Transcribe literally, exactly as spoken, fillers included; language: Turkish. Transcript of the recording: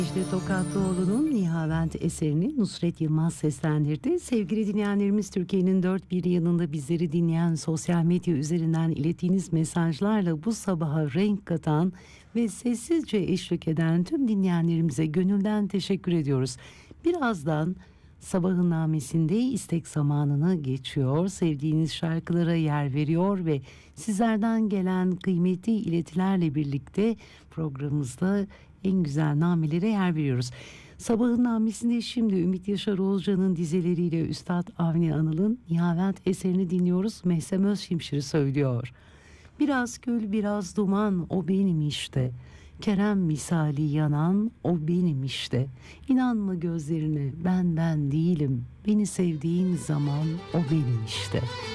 İşte Tokatlıoğlu'nun Nihavent eserini Nusret Yılmaz seslendirdi. Sevgili dinleyenlerimiz, Türkiye'nin dört bir yanında bizleri dinleyen, sosyal medya üzerinden ilettiğiniz mesajlarla bu sabaha renk katan ve sessizce eşlik eden tüm dinleyenlerimize gönülden teşekkür ediyoruz. Birazdan Sabahın Namesi'nde istek zamanını geçiyor. Sevdiğiniz şarkılara yer veriyor ve sizlerden gelen kıymetli iletilerle birlikte programımızda en güzel namelere yer veriyoruz. Sabahın Namesi'nde şimdi Ümit Yaşar Oğuzcan'ın dizeleriyle Üstad Avni Anıl'ın Nihavent eserini dinliyoruz. Mehsem Özşimşir'i söylüyor. Biraz kül biraz duman o benim işte. Kerem misali yanan o benim işte. İnanma gözlerine, ben ben değilim. Beni sevdiğin zaman o benim işte.